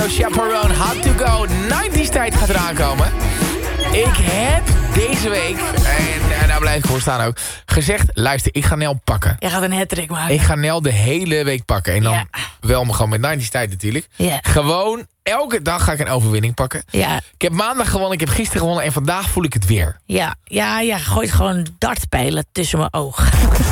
Chaperone, Hard to Go. 90s tijd gaat eraan komen. Ik heb deze week, en daar blijf ik voor staan ook, gezegd, luister, ik ga Nel pakken. Jij gaat een hat-trick maken. Ik ga Nel de hele week pakken. En dan wel maar gewoon met 90s tijd natuurlijk. Ja. Gewoon, elke dag ga ik een overwinning pakken. Ja. Ik heb maandag gewonnen, ik heb gisteren gewonnen en vandaag voel ik het weer. Ja, gooit gewoon dartpijlen tussen mijn ogen.